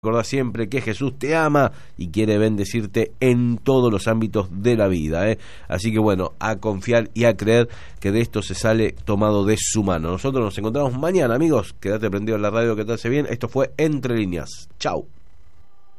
Recordá siempre que Jesús te ama y quiere bendecirte en todos los ámbitos de la vida, ¿eh? Así que bueno, a confiar y a creer que de esto se sale tomado de su mano. Nosotros nos encontramos mañana, amigos. Quédate prendido en la radio que te hace bien. Esto fue Entre Líneas. Chau.